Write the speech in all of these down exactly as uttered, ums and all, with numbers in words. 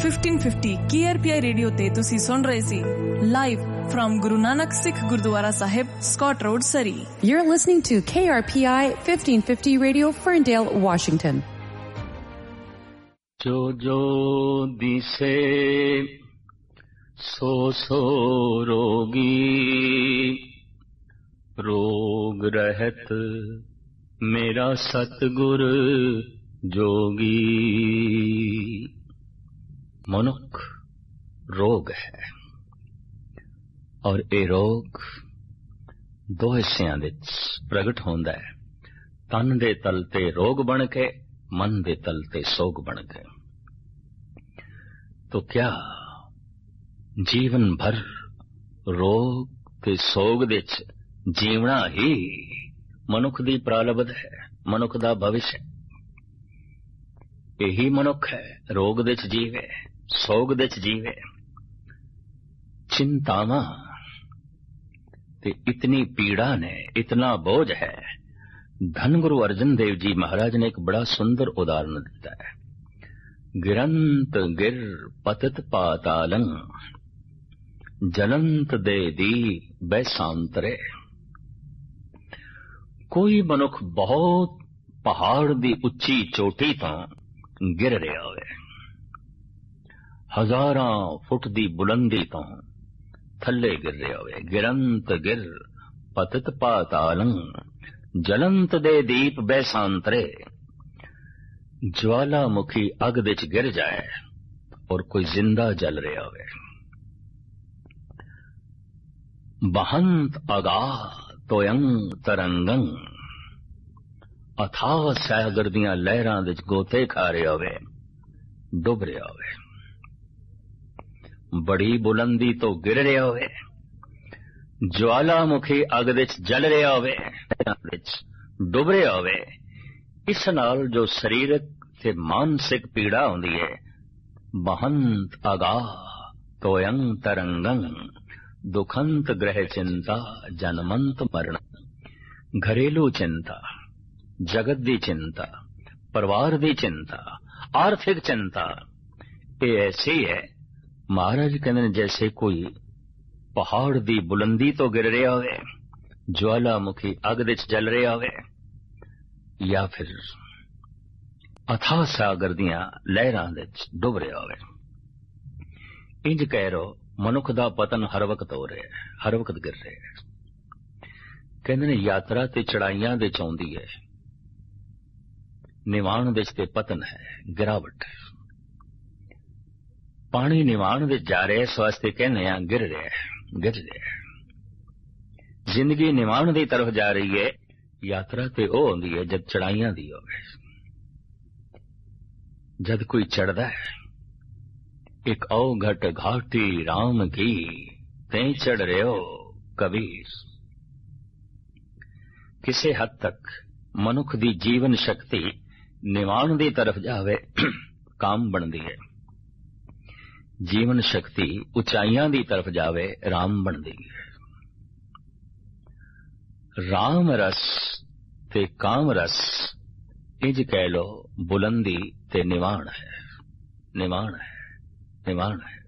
Fifteen fifty K R P ਆਈ radio ਤੇ ਤੁਸੀਂ ਸੁਣ ਰਹੇ ਸੀ live firm Guru Nanak Sikh Gurdwara Sahib, Scott road, Surrey. You're listening to K R P I fifteen fifty Radio, Ferndale, Washington. जो जो दिसे सो सो रोगी, रोग रहत मेरा सतगुर जोगी। मनुख रोग है और ये रोग दो हिस्सियां विच प्रगट होंदा है। तन दे तल ते रोग बन के, मन दे तल ते सोग बन के। तो क्या जीवन भर रोग ते सोग दे च जीवना ही मनुख दी प्रारब्ध है, मनुख दा भविष्य। यही मनुख है रोग दे च जीवे, सोग दे च जीवे। चिंतावां ते इतनी पीड़ा ने, इतना बोझ है। धन गुरु अर्जन देव जी महाराज ने एक बड़ा सुंदर उदाहरण दिता है। गिरंत गिर पतित पातालं, जलंत दे दी बैसांतरे। कोई मनुख बहुत पहाड़ दी उच्ची चोटी तो गिर रहा होवे, हजारां फुट दी बुलंदी तो थल्ले गिर रहा होवे। गिरंत गिर पतित पातालं, जलंत दे दीप बैसांतरे। ज्वालामुखी अग विच गिर जाए और कोई जिंदा जल रहा होवे। बहंत अगा तोयं तरंगं, अथाह सागर दियां लहरां विच गोते खा रहा होवे, डुब रहा होवे। बड़ी बुलंदी तो गिर रहा होवे, ज्वालामुखी अग विच जल रहा होवे, डुब रहा होवे। इस नाल जो शरीरक ते मानसिक पीड़ा होंदी है, बहंत अगा तोयं तरंगं, दुखंत ग्रह चिंता जनमंत मरण। घरेलू चिंता, जगत दी चिंता, परिवार दी चिंता, आर्थिक चिंता, ये ऐसी है महाराज कहते जैसे कोई पहाड़ दी बुलंदी तो गिर रहा होवे, ज्वालामुखी अग विच जल रहा होवे, या फिर अथाह सागर दियां लहरां विच डुब रहा होवे। इंज कह रो मनुख दा पतन हर वक्त हो रहा है, हर वक्त गिर रहा है। कहते ने यात्रा ते चढ़ाइयां विच आउंदी है, निवाण विच ते पतन है, गिरावट है। पानी निवाण विच जा रहा है, इस वास्ते कहने आ गिर रहा है, गिर रहा है। जिंदगी निवाण दी तरफ जा रही है, यात्रा ते ओ होंदी है जब चढ़ाइयां दी होवे। जद कोई चढ़दा है, एक अवघट घाटी राम की, ते चढ़ रहे हो कबीर। किसी हद तक मनुख दी जीवन शक्ति निवाण दी तरफ जावे काम बनदी है, जीवन शक्ति उचाइयां दी तरफ जावे राम बनदी है। राम रस ते काम रस इंज कह लो बुलंदी ते निवाण है, निवाण है, निवाण है।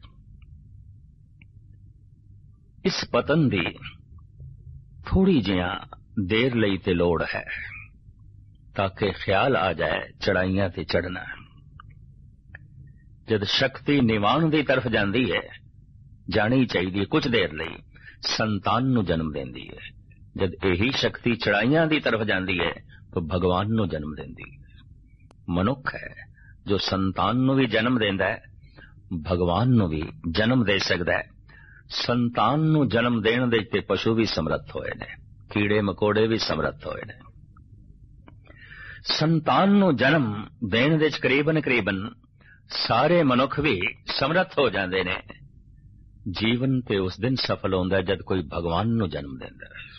इस पतन दी थोड़ी जिया देर लई ते लोड़ है, ताकि ख्याल आ जाए चढ़ाइयां ते चढ़ना। जद शक्ति निवाण दी तरफ जाती है, जानी चाहिए कुछ देर लई संतान नू जन्म देंदी है। जद यही शक्ति चढ़ाइयां दी तरफ जाती है तो भगवान नू जन्म देंदी है। मनुख है जो संतान नू भी जन्म देंदा है, भगवान नू भी जन्म दे सकदा है। संतान नू जन्म देण दे ते पशु भी समर्थ होए ने, कीड़े मकोड़े भी समर्थ होए ने। संतान नू जन्म देण दे करीबन करीबन सारे मनुख भी समर्थ हो जाते ने। जीवन ते उस दिन सफल होंदा जद कोई भगवान नू जन्म देंदा है।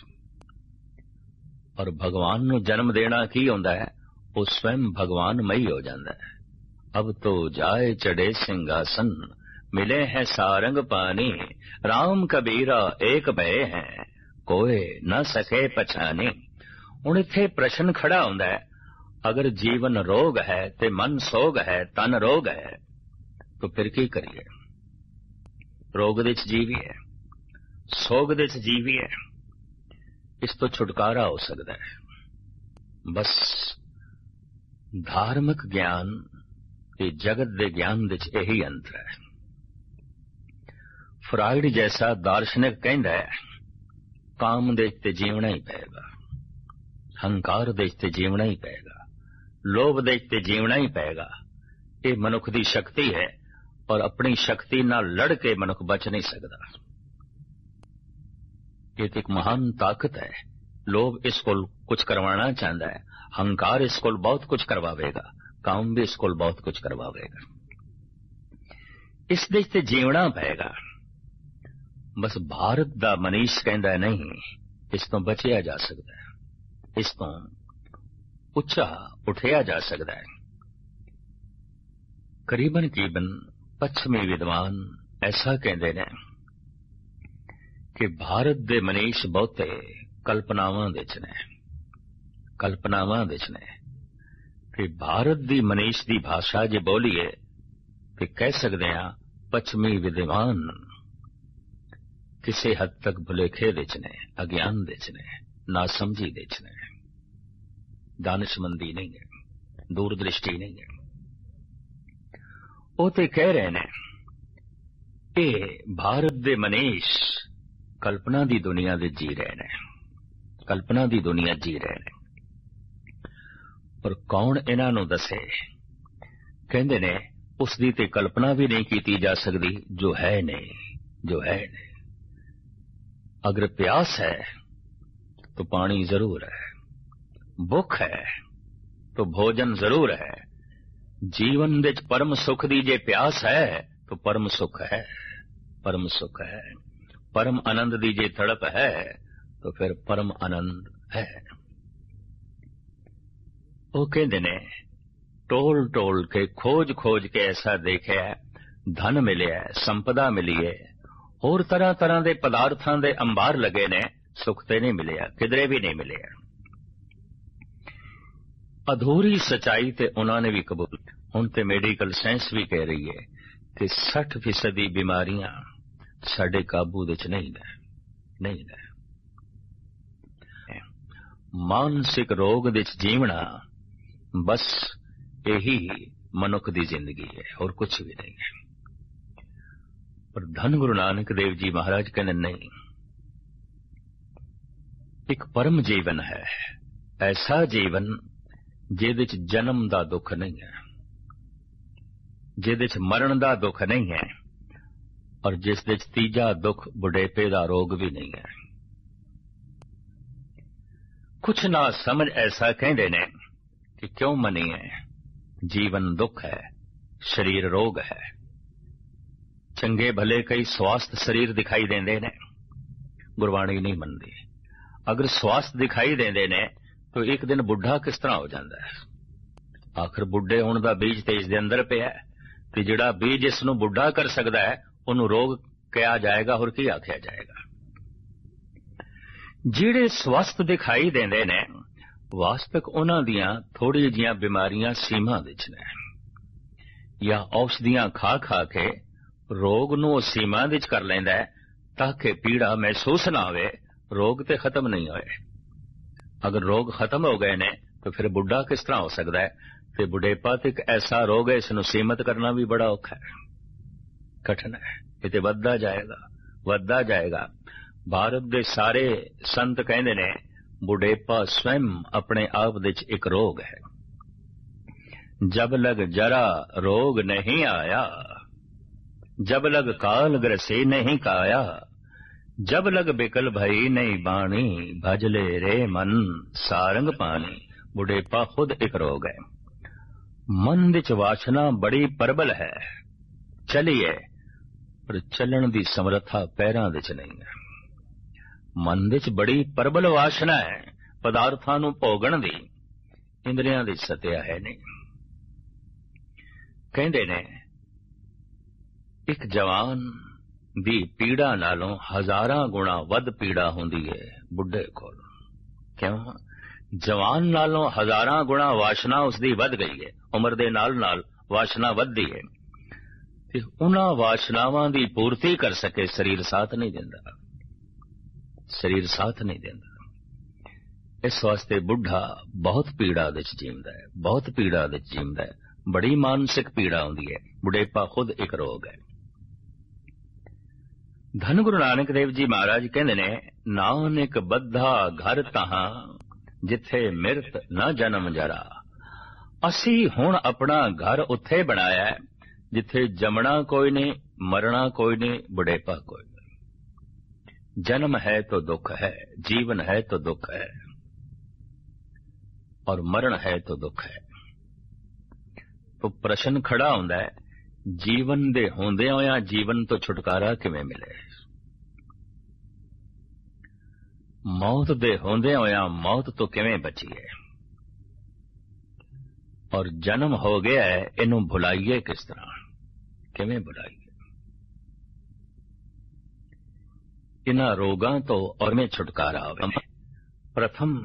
और भगवान नू जन्म देना की होंदा है, वो स्वयं भगवान मई हो जाता है। अब तो जाए चढ़े सिंहासन, मिले हैं सारंग पानी, राम कबीरा एक भय हैं, कोई न सके पछाने। हुण इत्थे प्रश्न खड़ा होंदा है, अगर जीवन रोग है ते मन सोग है, तन रोग है, तो फिर की करिए। रोग दे च जीवीए, सोग दे च जीवीए, इस तो छुटकारा हो सकता है बस धार्मिक ज्ञान ते जगत दे ज्ञान दे च यही अंतर है। फ्राइड जैसा दार्शनिक कहता है काम दे ते जीवना ही पेगा, हंकार दे ते जीवना ही पेगा, लोभ दे ते जीवना ही पेगा। ये मनुख की शक्ति है और अपनी शक्ति नाल लड़ के मनुख बच नहीं सकता। ये तो एक महान ताकत है। लोभ इसको कुछ करवाना चाहता है, हंकार इसको बहुत कुछ करवावेगा, काम भी इसको बहुत कुछ करवावेगा। इस दे ते जीवना पेगा। बस भारत दा मनीष कहता नहीं, इस तो बचिया जा सकता है, इस तो उच्चा उठिया जा सकता है। करीबन करीबन पश्चिमी विद्वान ऐसा कहते हैं कि भारत दे मनीष बहुते कल्पनावां दे च ने, कल्पनावां दे च ने कि भारत दी मनीष दी भाषा जे बोलीए तो कह सकते हैं पश्चिमी विद्वान किसी हद तक भुलेखे दे च ने, अज्ञान दे च ने, नासमझी दे च ने, दानिशमंदी नहीं है, दूरदृष्टि नहीं है। वो तो कह रहे ने ये भारत दे मनीष कल्पना दी दुनिया दे जी रहे ने, कल्पना दी दुनिया जी रहे ने। पर कौन इन्हां नूं दसे? कहंदे ने उस दी ते कल्पना भी नहीं की जा सकती जो है नहीं, जो है नहीं। अगर प्यास है तो पानी जरूर है, भुख है तो भोजन जरूर है। जीवन विच परम सुख दी जे प्यास है तो परम सुख है, परम सुख है। परम आनंद दी जे तड़प है तो फिर परम आनंद है। वो कहते ने टोल टोल के खोज खोज के ऐसा देखे धन मिले, संपदा मिली है और तरह तरह के पदार्थों के अंबार लगे ने, सुख ते नहीं मिले, किधरे भी नहीं मिले। अधूरी सच्चाई ते उन्होंने भी कबूल। हुण ते मेडिकल साइंस भी कह रही है कि साठ फीसदी बीमारियां साडे काबू विच नहीं ने, नहीं ने। मानसिक रोग विच जीवना बस यही मनुख की जिंदगी है और कुछ भी नहीं है। पर धन गुरु नानक देव जी महाराज कहने नहीं, एक परम जीवन है, ऐसा जीवन जिहदे च जन्म दा दुख नहीं है, जिहदे च मरण दा दुख नहीं है और जिस दे च तीजा दुख बुढ़ेपे दा रोग भी नहीं है। कुछ ना समझ ऐसा कहते ने कि क्यों मनी है, जीवन दुख है, शरीर रोग है। चंगे भले कई स्वास्थ्य शरीर दिखाई देंदे ने, गुरबाणी नहीं मनदी। अगर स्वास्थ्य दिखाई देंदे ने तो एक दिन बुढ़ा किस तरह हो जाता है? आखिर बुढ़े होने का बीज तेज दे अंदर पे है, तो जिहड़ा बीज इसनूं बुढ़ा कर सकता है उन्होंने रोग कहा जाएगा और की आख्या जाएगा। जिहड़े स्वस्थ दिखाई देंदे ने वास्तविक उन्हां दियां थोड़ी जिहियां बीमारियां सीमा विच ने, या औषधियां खा खा के रोग नूं सीमा विच कर लैंदा है ताकि पीड़ा महसूस ना होवे, रोग ते खत्म नहीं होए। अगर रोग खत्म हो गए ने तो फिर बुढ़ा किस तरह हो सकता है? तो बुढ़ेपा तो एक ऐसा रोग है, इसनूं सीमित करना भी बड़ा औखा है, कठिन है। ये तो वधदा जाएगा, वधदा जाएगा। भारत दे सारे संत कहंदे ने बुढ़ेपा स्वयं अपने आप विच एक रोग है। जब लग जरा रोग नहीं आया, जब लग काल ग्रसे नहीं काया, जब लग बिकल भई नहीं बाणी, भजले रे मन सारंग पानी। बुढ़ेपा खुद एक रोग है। मन विच वासना बड़ी प्रबल है, चलिए पर चलन दी समर्था पैरां विच नहीं है। मन विच बड़ी प्रबल वासना है, पदार्थां नूं भोगण दी, इंद्रियां दी सत्या है नहीं। कहंदे ने एक जवान दी पीड़ा नालों हजारां गुणा वध पीड़ा हुंदी है बुढ़े कोल। क्यों? जवान नालों हजारां गुणा वासना उसदी वध गई है, उम्र दे नाल नाल वासना वधदी है। ਤੇ ਉਹਨਾਂ ਵਾਸ਼ਨਾਵਾਂ ਦੀ ਪੂਰਤੀ ਕਰ ਸਕੇ ਸਰੀਰ ਸਾਥ ਨਹੀਂ ਦਿੰਦਾ, ਸਰੀਰ ਸਾਥ ਨਹੀਂ ਦਿੰਦਾ। ਇਸ ਵਾਸਤੇ ਬੁੱਢਾ ਬਹੁਤ ਪੀੜਾ ਵਿੱਚ ਜੀਂਦਾ ਹੈ, ਬਹੁਤ ਪੀੜਾ ਵਿੱਚ ਜੀਂਦਾ ਹੈ, ਬੜੀ ਮਾਨਸਿਕ ਪੀੜਾ ਆਉਂਦੀ ਹੈ। ਬੁਢੇਪਾ ਖੁਦ ਇੱਕ ਰੋਗ ਹੈ। ਧੰਨ ਗੁਰੂ ਨਾਨਕ ਦੇਵ ਜੀ ਮਹਾਰਾਜ ਕਹਿੰਦੇ ਨੇ, ਨਾਨਕ ਬੱਧਾ ਘਰ ਤਹਾਂ ਜਿੱਥੇ ਮਿਰਤ ਨਾ ਜਨਮ ਜਰਾ। ਅਸੀਂ ਹੁਣ ਆਪਣਾ ਘਰ ਉੱਥੇ ਬਣਾਇਆ ਹੈ ਜਿੱਥੇ ਜੰਮਣਾ ਕੋਈ ਨਹੀਂ, ਮਰਨਾ ਕੋਈ ਨਹੀਂ, ਬੁਢੇਪਾ ਕੋਈ ਨਹੀਂ। ਜਨਮ ਹੈ ਤਾਂ ਦੁੱਖ ਹੈ, ਜੀਵਨ ਹੈ ਤਾਂ ਦੁੱਖ ਹੈ, और मरण है तो दुख है। तो प्रश्न खड़ा होंदा है, जीवन दे होंदे होया जीवन तो छुटकारा किवें मिले, मौत दे होंदे होया मौत तो किवें बचीए, और जन्म हो गया है इनू भुलाइए किस तरह, किवें भुलाइए। इन्हां रोगां तो और में छुटकारा होवे। प्रथम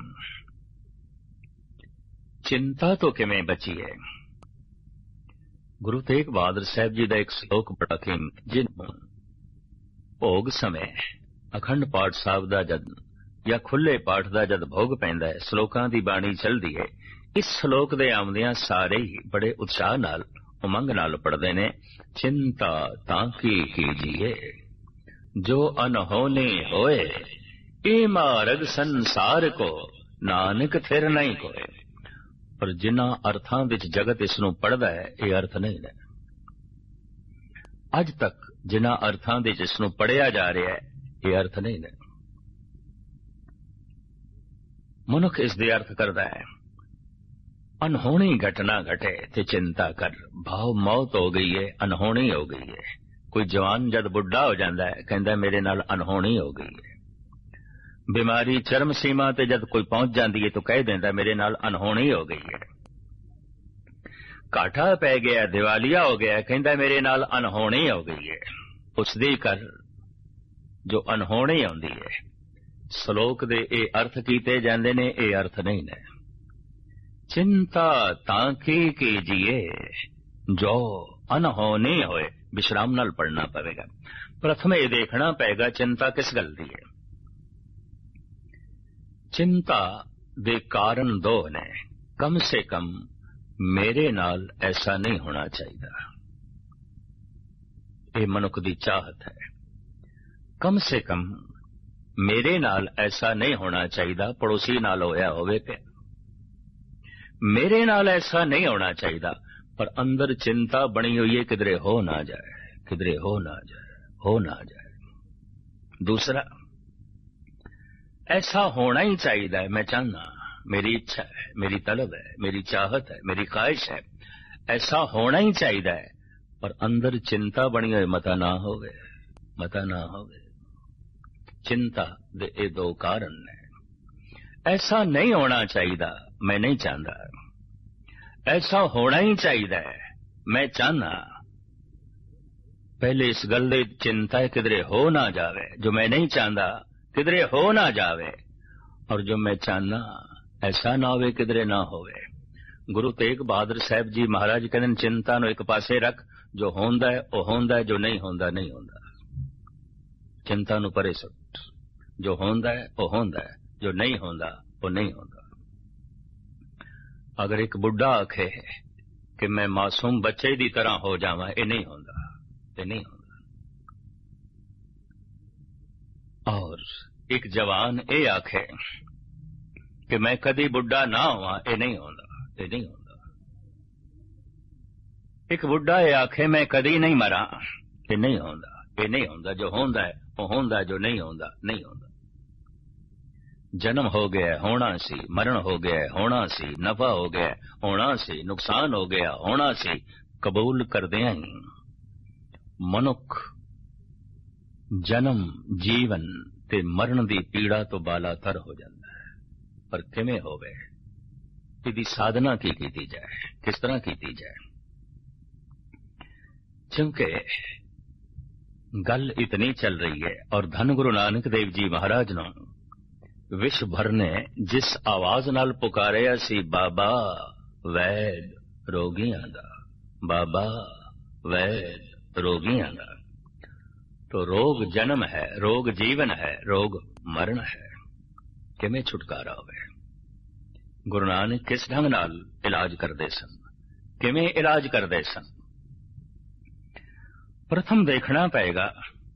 चिंता तो किवें बची है। गुरु तेग बहादुर साहब जी का एक श्लोक बड़ा कीमती, जिन भोग समय अखंड पाठ साहब का जद या खुले पाठ का जद भोग पैंदा है, श्लोकां दी बाणी चलदी है, इस श्लोक दे आमदियां सारे ही बड़े उत्साह नाल उमंग नाल पढ़दे ने। चिंता ताकी कीजिए जो अनहोने होए, ए मार्ग संसार को नानक थिर नहीं कोए। पर जिन्हां अर्थां विच जगत इसनूं पढ़दा है, ये अर्थ नहीं ने। अज तक जिन्हां अर्थां विच इसनूं पढ़िया जा रहा है, ये अर्थ नहीं ने। मनुख इसदे अर्थ करदा है, अनहोनी घटना घटे ते चिंता कर, भाव मौत हो गई है, अनहोनी हो गई है। कोई जवान जद बुढ़ा हो जाता है, कहता मेरे नाल अनहोनी हो गई है। बीमारी चरम सीमा ते जद कोई पहुंच जाती है तो कह देता मेरे नाल अनहोनी हो गई है। काठा पै गया, दिवालिया हो गया, कहता मेरे नाल अनहोनी हो गई है। उसदी कर जो अनहोनी आउंदी है। श्लोक दे ए अर्थ कीते जांदे ने, ए अर्थ नहीं ने। चिंता ताकी कीजिए जो अनहोनी होए, विश्राम नाल पढ़ना पवेगा। प्रथम ये देखना पेगा चिंता किस गल दी है। चिंता दे कारण दो ने। कम से कम मेरे नाल ऐसा नहीं होना चाहिए, ये मनुख दी चाहत है। कम से कम मेरे नाल ऐसा नहीं होना चाहिए, पड़ोसी नाल होया होवे पे, मेरे नाल ऐसा नहीं होना चाहिए। पर अंदर चिंता बनी हुई है, किधरे हो ना जाए, किधरे हो ना जाए, हो ना जाए। दूसरा, ऐसा होना ही चाहिए है, मैं चाहना, मेरी इच्छा है, मेरी तलब है, मेरी चाहत है, मेरी ख्वाहिश है, ऐसा होना ही चाहिए है। पर अंदर चिंता बनी हुई, मता ना होवे, मता ना होवे। चिंता दे ए दो कारण ने। ऐसा नहीं होना चाहिए, मैं नहीं चाहता। ऐसा होना ही चाहिए है, मैं चाहना। पहले इस गल दी चिंता है किधरे हो ना जावे, जो मैं नहीं चाहता किधरे हो ना जावे, और जो मैं चाहना ऐसा ना होवे किधरे ना होवे। गुरु तेग बहादुर साहब जी महाराज कहते चिंता नु एक पासे रख, जो होंदा है वो होंदा है, जो नहीं होंदा नहीं होंदा। चिंता नु परे सुट, जो होंदा है वो होंदा है, जो नहीं होंदा वो नहीं होंदा। अगर एक बुढ़ा आखे कि मैं मासूम बच्चे दी तरह हो जावां, ये नहीं होंदा, ये नहीं होंदा। और एक जवान ये आखे कि मैं कदी बुढ़ा ना हुआ, ये नहीं होंदा, ये नहीं होंदा। एक बुढ़ा ये आखे मैं कदी नहीं मरा, ये नहीं होंदा, ये नहीं होंदा। जो होंदा है वो होंदा, जो नहीं होंदा नहीं होंदा। जन्म हो गया होना सी, मरण हो गया होना सी, नफा हो गया होना सी, नुकसान हो गया होना सी। कबूल कर दिया ही मनुख जन्म जीवन ते मरण दी पीड़ा तो बालातर हो जाता है। पर किवें होवे, इहदी साधना की कीती जाए, किस तरह कीती जाए। क्योंकि गल इतनी चल रही है, और धन गुरु नानक देव जी महाराज ने विश्व भर ने जिस आवाज नाल पुकारिया सी, बाबा वैद रोगियां दा, बाबा वैद रोगियां दा। तो रोग जन्म है, रोग जीवन है, रोग मरण है। किवें छुटकारा होवे? गुरु नानक किस ढंग नाल इलाज करदे सन, किवें इलाज करदे सन? प्रथम देखना पएगा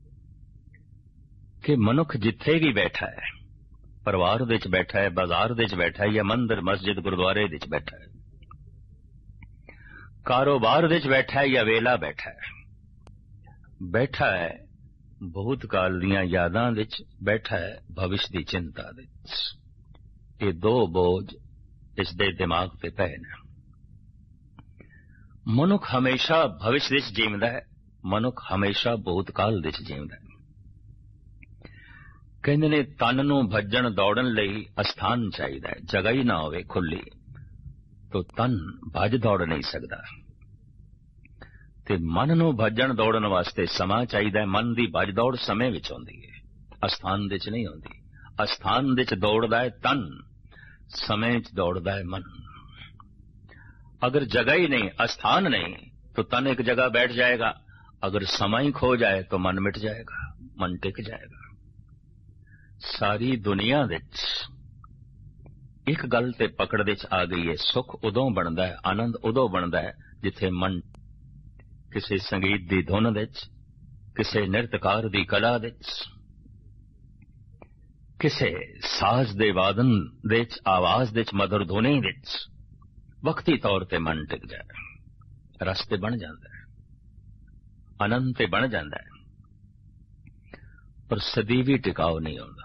कि मनुख जिथे भी बैठा है, परिवार विच बैठा है, बाजार विच बैठा है, या मंदिर मस्जिद गुरुद्वारे विच बैठा है, कारोबार विच बैठा है या वेला बैठा है, बैठा है भूतकाल दीयां यादां विच, बैठा है भविष्य दी चिंता विच। ये दो बोझ इसदे दिमाग ते पए ने। मनुख हमेशा भविष्य विच जीवदा है, मनुख हमेशा भूतकाल विच जीवदा है। कहंदे ने तन नूं भज्जण दौड़न लई अस्थान चाहीदा है। जगह ही ना होवे खुली तो तन भज दौड़ नहीं सकदा। ते मन नूं भज्जण दौड़न वास्ते समा चाहीदा है। मन दी भज दौड़ समय विच होंदी है, अस्थान विच नहीं होंदी। अस्थान विच दौड़दा है तन, समय विच दौड़दा है मन। अगर जगह ही नहीं, अस्थान नहीं, तो तन एक जगह बैठ जाएगा। अगर समय ही खो जाए तो मन मिट जाएगा, मन टिक जाएगा। सारी दुनिया विच एक गल ते पकड़ विच आ गई है, सुख उदों बनदा है, आनंद उदों बनदा है जिथे मन किसी संगीत दी धुन विच, किसी नृत्यकार दी कला विच, किसी साज दे वादन विच, आवाज विच, मधुर धुनी विच वक्ती तौर ते मन टिक जाए, रस्ते बन जाता है, आनंद ते बन जाता है, पर सदीवी टिकाव नहीं होता।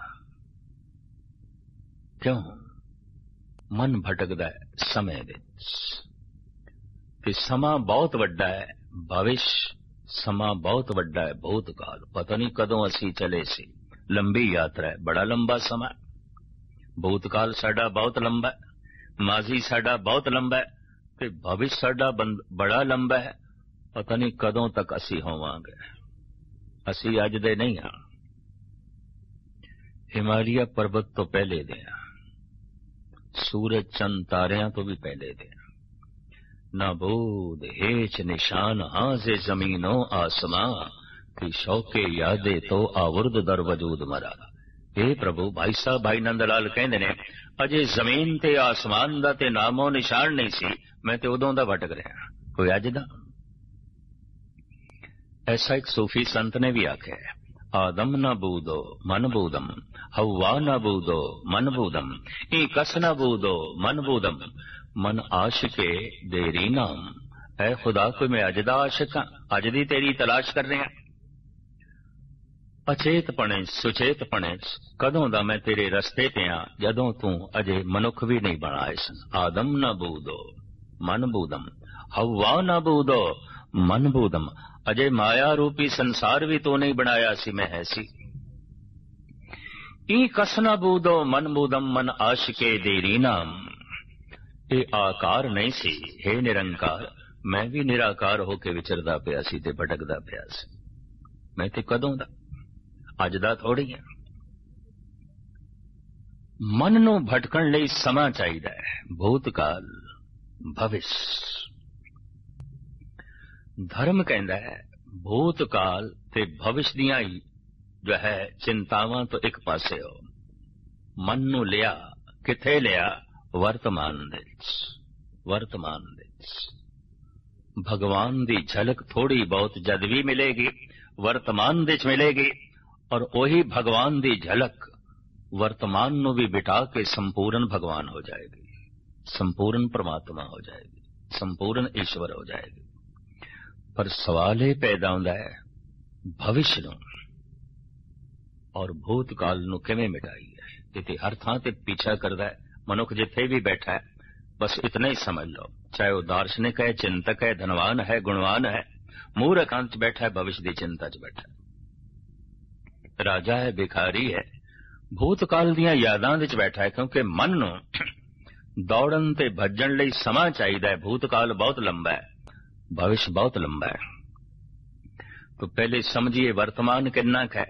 क्यों? मन भटकदा है समय विच। ते समा बहुत वड्डा है भविष्य, समा बहुत वड्डा है भूतकाल। पता नहीं कदों असी चले सी, लंबी यात्रा है, बड़ा लंबा समा। भूतकाल साडा बहुत लंबा है, माजी साडा बहुत लंबा है, ते भविष्य साडा बड़ा लंबा है। पता नहीं कदों तक असी होवांगे। असी अज दे नहीं हां, हिमालय पर्वत तो पहले दे हां, सूरज चंद तारियां तो भी पहले दे। ना बूद हेच निशान हाँ से जमीनो आसमां की शौके यादे तो आवुर्द दर वजूद मरा। हे प्रभु, भाई साहब भाई नंदलाल कहंदे ने अजे जमीन ते आसमान दा ते नामो निशान नहीं सी, मैं ते उदों दा भटक रहा, कोई अज दा। ऐसा एक सूफी संत ने भी आख्या है, आदम न बूदो मन बूदम, हवा न बूदो मन बूदम, ई कस न बूदो मन बूदम, मन आशिके देरी नाम। ऐ खुदा कोई मैं अज दा आशिक हां, अज दी तेरी तलाश कर रहा। अचेत पने सुचेत पने कदों दा मैं तेरे रस्ते ते हां, जदों तू अजे मनुख भी नहीं बनाए सन। आदम न बूदो मन बूदम, हवा न बूदो मन बूदम, अजे माया रूपी संसार भी तो नहीं बनाया सी, मैं है सी। ई कसना बूदो मन बूदम, मन आशिके देरी नाम। ये आकार नहीं सी, हे निरंकार, मैं भी निराकार होके विचरदा पिया सी ते भटकदा पिया सी। मैं ते कदों दा, अज दा थोड़ी है। मन नूं भटकण लई समा चाहीदा है, भूतकाल भविष्य। धर्म कहंदा है भूतकाल ते भविष्य दियां जो है चिंतावां तो एक पासे हो। मन नूं लिया किथे लिया? वर्तमान विच। वर्तमान विच भगवान दी झलक थोड़ी बहुत जद भी मिलेगी, वर्तमान विच मिलेगी, और वही भगवान दी झलक वर्तमान नूं भी बिठा के संपूर्ण भगवान हो जाएगी, संपूर्ण परमात्मा हो जाएगी, संपूर्ण ईश्वर हो जाएगी। पर सवाल यह पैदा होता है भविष्य नूं और भूतकाल नूं किवें मिटाईए। इते हर थां ते पीछा करदा है मनुख, जिथे भी बैठा है बस इतना ही समझ लो, चाहे वह दार्शनिक है, चिंतक है, धनवान है, गुणवान है, मूर्ख अंत बैठा है, भविष्य की चिंता च बैठा है, राजा है, भिखारी है, भूतकाल दियां यादां विच बैठा है। क्योंकि मन नूं दौड़न ते भज्जण लई समा चाहीदा है। भूतकाल बहुत लंबा है, भविष्य बहुत लंबा है। तो पहले समझिए वर्तमान कितना है।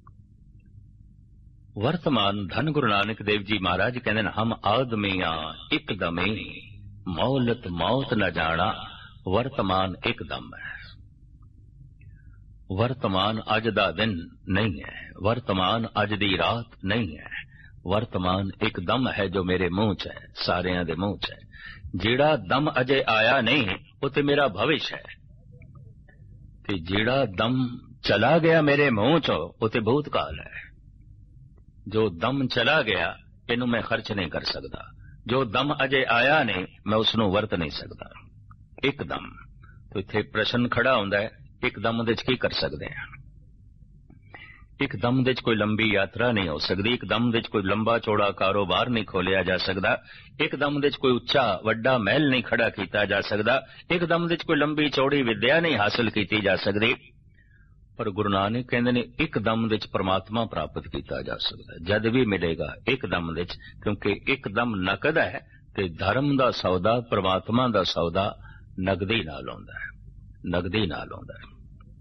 वर्तमान धन गुरु नानक देव जी महाराज कहते हैं, हम आदमियां एकदमे मौलत मौत न जाना, वर्तमान एकदम है। वर्तमान अज दा दिन नहीं है, वर्तमान अज दी रात नहीं है, वर्तमान एक दम है जो मेरे मुंह च है, सारियां दे मुंह च है। जेड़ा दम अजे आया नहीं वो ते मेरा भविष्य है, ते जेड़ा दम चला गया मेरे मुंह चो वो ते भूतकाल है। जो दम चला गया इनू मैं खर्च नहीं कर सकता, जो दम अजे आया नहीं मैं उसनू वरत नहीं सकता। एकदम तो इत्थे प्रश्न खड़ा होंदा है, एकदम दे की कर सकते हैं? एकदम दे कोई लंबी यात्रा नहीं हो सकती, एकदम दे कोई लंबा चौड़ा कारोबार नहीं खोलिया जा सकता, एकदम दे कोई उच्चा वड्डा महल नहीं खड़ा किया जा सकता, एकदम दे कोई लंबी चौड़ी विद्या नहीं हासिल की जा सकती। पर गुरु नानक कहते ने एकदम दे परमात्मा प्राप्त किया जा सकता, जद भी मिलेगा एकदम दे, क्योंकि एकदम नकद है ते धर्म दा सौदा परमात्मा दा सौदा नगदी नाल होंदा है, नगदी नाल होंदा है।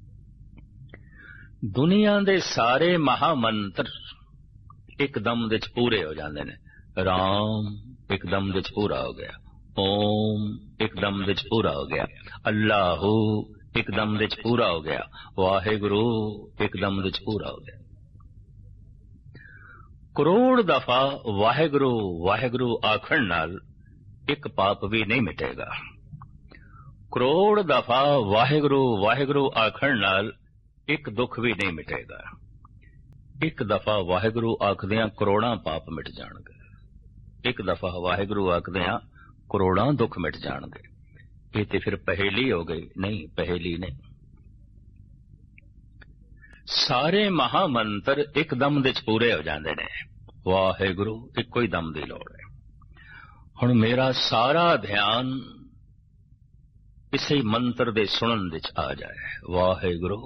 दुनिया दे सारे महामंत्र एकदम दे पूरे हो जाते हैं। राम एकदम दे पूरा हो गया, ओम एकदम दे पूरा हो गया, अल्लाहू एकदम दे पूरा हो गया, वाहेगुरु एकदम दे पूरा हो गया। करोड़ दफा वाहेगुरु वाहेगुरु आखण नाल एक पाप भी नहीं मिटेगा, करोड़ दफा वाहेगुरु वाहेगुरु आखण नाल एक दुख भी नहीं मिटेगा। एक दफा वाहेगुरु आखदियां करोड़ा पाप मिट जाणगे, एक दफा वाहेगुरु आखदियां करोड़ा दुख मिट जाणगे। ये तो फिर पहेली हो गई, नहीं पहेली नहीं। सारे महामंत्र एकदम दे पूरे हो जाते ने, वाहेगुरु इको ही दम की लोड़ है। हुण मेरा सारा ध्यान इसे मंत्र दे सुनन दे आ जाए, वाहेगुरु।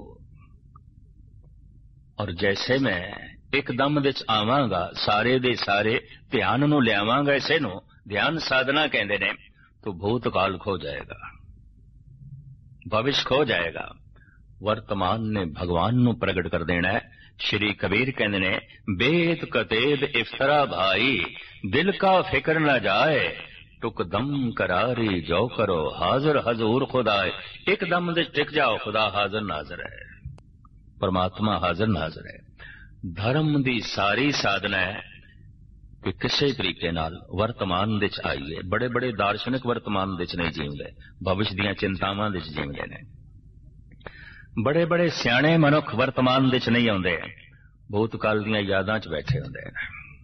और जैसे मैं एकदम दे आवांगा सारे दे सारे ध्यान नूं लियावांगा, इसे नूं ध्यान साधना कहंदे ने, तो भूतकाल खो जाएगा, भविष्य खो जाएगा, वर्तमान ने भगवान नूं प्रगट कर देना है। श्री कबीर कहंदे ने, बेद कतेब इफ्तरा भाई दिल का फिक्र न जाए, टुक दम करारी जो करो हाजिर हजूर खुदाए। एकदम दे टिक जाओ, खुदा हाजिर नाजर है, परमात्मा हाजिर नाजर है। धर्म दी सारी साधना है कि किसी तरीके नाल वर्तमान दे च आईए। बड़े बड़े दार्शनिक वर्तमान दे च नहीं जीवदे, भविष्य दीयां चिंतावां दे च जीवदे ने। बड़े बड़े सियाणे मनुख वर्तमान दे च नहीं आउंदे, भूतकाल दीयां यादां च बैठे हुंदे ने।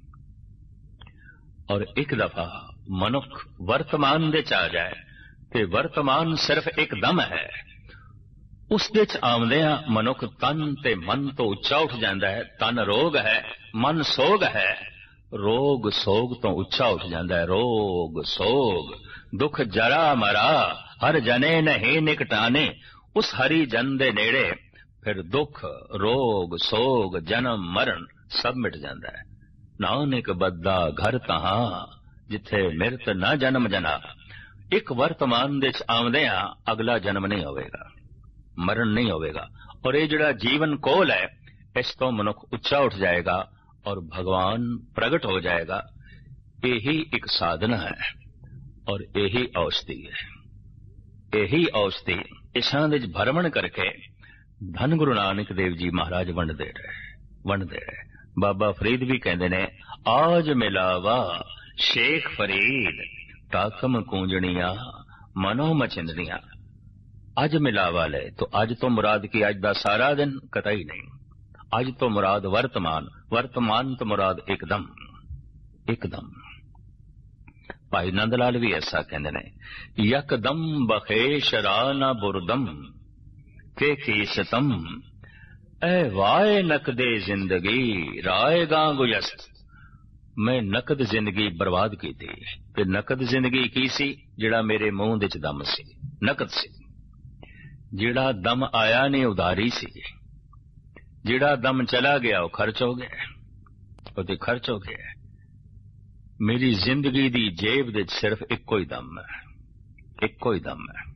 और एक दफा मनुख वर्तमान दे च आ जाए ते वर्तमान सिर्फ एक दम है, उस दे च आउंदियां मनुख तन ते मन तो उच्चा उठ जाता है। तन रोग है, मन सोग है, रोग सोग तो उच्चा उठ जाता है। रोग सोग दुख जरा मरा हर जने नहीं निकटाने, उस हरि जन दे नेड़े फिर दुख रोग सोग जन्म मरण सब मिट जाता है। नानक बद्दा घर तहां जिथे मिरत न जन्म जना। एक वर्तमान दे आउंदियां अगला जन्म नहीं होवेगा, मरण नहीं होवेगा, और ये जिहड़ा जीवन कोल है इस तो मनुख उच्चा उठ जाएगा और भगवान प्रगट हो जाएगा। यही एक साधना है और यही औषधि है। यही औषधि इसां दे भरमण करके धन गुरु नानक देव जी महाराज वंडदे रहे वंडदे रहे। बाबा फरीद भी कहते ने, आज मिलावा शेख फरीद टाकम कूंजनिया मनो मचिंदनिया। अज मिलावा ले तो अज तो मुराद की अज दा सारा दिन कतई नहीं, अज तो मुराद वर्तमान, वर्तमान तो मुराद एकदम एकदम। भाई नंदलाल भी ऐसा कहते ने, यकदम बखेश राना बुरदम के कीसतम ए वाए नकदे जिंदगी राय गां गुयस्त। मैं नकद जिंदगी बर्बाद की थी, ते नकद जिंदगी की सी जिहड़ा मेरे मुंह दे च दम सी, नकद सी। जिहड़ा दम आया नहीं उधारी सी, जिहड़ा दम चला गया वो खर्च हो गया, वो ते खर्च हो गया। मेरी जिंदगी दी जेब दे सिर्फ इक्को ही दम है, इक्को ही दम है।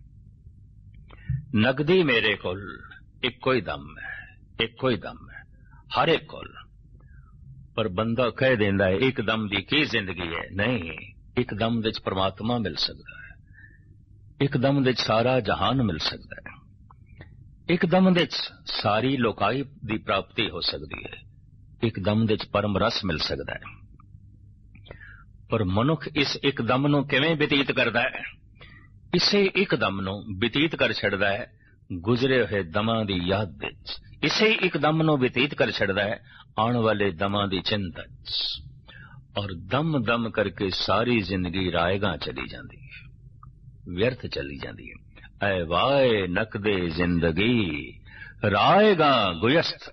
नकदी मेरे कोल इक्को ही दम है, इक्को ही दम है हर एक कोल। पर बंदा कह देंदा है एक दम दी की जिंदगी है, नहीं, एक दम दे परमात्मा मिल सकता है, एक दम दे सारा जहान मिल सकता है, ਇੱਕਦਮ ਦੇ 'ਚ ਸਾਰੀ ਲੋਕਾਈ ਦੀ ਪ੍ਰਾਪਤੀ ਹੋ ਸਕਦੀ ਹੈ, ਇੱਕਦਮ ਦੇ 'ਚ ਪਰਮ ਰਸ ਮਿਲ ਸਕਦਾ ਹੈ। ਪਰ ਮਨੁੱਖ ਇਸ ਇੱਕਦਮ ਨੂੰ ਕਿਵੇਂ ਬਤੀਤ ਕਰਦਾ ਹੈ? ਇਸੇ ਇੱਕਦਮ ਨੂੰ ਬਤੀਤ ਕਰ ਛੱਡਦਾ ਹੈ ਗੁਜ਼ਰੇ ਹੋਏ ਦਮਾਂ ਦੀ ਯਾਦ ਵਿੱਚ, ਇਸੇ ਇੱਕਦਮ ਨੂੰ ਬਤੀਤ ਕਰ ਛੱਡਦਾ ਹੈ ਆਉਣ ਵਾਲੇ ਦਮਾਂ ਦੀ ਚਿੰਤਾ 'ਚ, ਔਰ ਦਮ ਦਮ ਕਰਕੇ ਸਾਰੀ ਜ਼ਿੰਦਗੀ ਰਾਏਗਾ ਚਲੀ ਜਾਂਦੀ ਹੈ, ਵਿਅਰਥ ਚਲੀ ਜਾਂਦੀ ਹੈ। ਐ ਵਾਏ ਨਕਦੇ ਜ਼ਿੰਦਗੀ ਰਾਏਗਾ ਗੁਯਸਤ।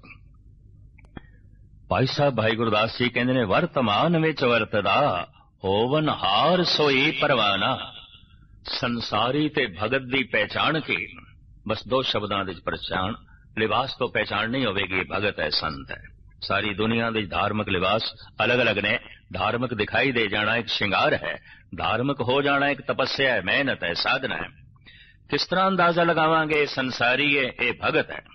ਭਾਈ ਸਾਹਿਬ ਭਾਈ ਗੁਰਦਾਸ ਜੀ ਕਹਿੰਦੇ ਨੇ, ਵਰਤਮਾਨ ਵਿੱਚ ਵਰਤਦਾ ਹੋਵਨ ਹਾਰ ਸੋਈ ਪਰਵਾਨਾ। ਸੰਸਾਰੀ ਤੇ ਭਗਤ ਦੀ ਪਹਿਚਾਣ ਕੇ ਬਸ ਦੋ ਸ਼ਬਦਾਂ ਦੇ ਪਛਾਣ, ਲਿਬਾਸ ਤੋਂ ਪਹਿਚਾਣ ਨਹੀਂ ਹੋਵੇਗੀ ਭਗਤ ਹੈ ਸੰਤ ਹੈ। ਸਾਰੀ ਦੁਨੀਆ ਦੇ ਧਾਰਮਿਕ ਲਿਬਾਸ ਅਲੱਗ ਅਲੱਗ ਨੇ। ਧਾਰਮਿਕ ਦਿਖਾਈ ਦੇ ਜਾਣਾ ਇੱਕ ਸ਼ਿੰਗਾਰ ਹੈ, ਧਾਰਮਿਕ ਹੋ ਜਾਣਾ ਇੱਕ ਤਪੱਸਿਆ ਹੈ, ਮਿਹਨਤ ਹੈ, ਸਾਧਨਾ ਹੈ। ਕਿਸ ਤਰ੍ਹਾਂ ਅੰਦਾਜ਼ਾ ਲਗਾਵਾਂਗੇ ਸੰਸਾਰੀ ਹੈ ਇਹ ਭਗਤ ਹੈ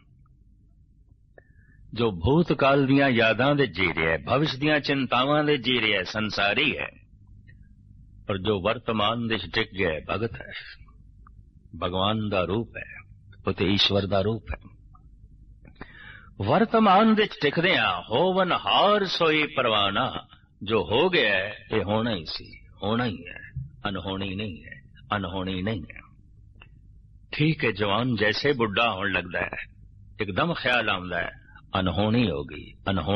ਜੋ ਭੂਤਕਾਲ ਦੀਆਂ ਯਾਦਾਂ ਦੇ ਜੀ ਰਿਹਾ ਹੈ, ਭਵਿਸ਼ ਦੀਆਂ ਚਿੰਤਾਵਾਂ ਦੇ ਜੀ ਰਿਹਾ ਹੈ, ਸੰਸਾਰੀ ਹੈ। ਪਰ ਜੋ ਵਰਤਮਾਨ ਦੇ ਟਿਕ ਗਿਆ ਹੈ ਭਗਤ ਹੈ, ਭਗਵਾਨ ਦਾ ਰੂਪ ਹੈ, ਉਹ ਤੇ ਈਸ਼ਵਰ ਦਾ ਰੂਪ ਹੈ। ਵਰਤਮਾਨ ਵਿੱਚ ਟਿਕਦਿਆਂ ਹੋਵਨ ਹਾਰ ਸੋਈ ਪਰਵਾਨਾ। ਜੋ ਹੋ ਗਿਆ ਇਹ ਹੋਣਾ ਹੀ ਸੀ, ਹੋਣਾ ਹੀ ਹੈ, ਅਨਹੋਣੀ ਨਹੀਂ ਹੈ, ਅਨਹੋਣੀ ਨਹੀਂ ਹੈ। ਠੀਕ ਹੈ, ਜਵਾਨ ਜੈਸੇ ਬੁੱਢਾ ਹੋਣ ਲੱਗਦਾ ਹੈ ਇੱਕਦਮ ਖਿਆਲ ਆਉਂਦਾ ਹੈ ਅਨਹੋਣੀ ਹੋ ਗਈ, ਅਨਹੋਣੀ